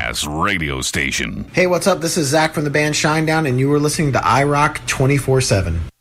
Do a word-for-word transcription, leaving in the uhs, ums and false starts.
kick-ass radio station. Hey, what's up? This is Zach from the band Shinedown, and you were listening to iRock twenty-four seven.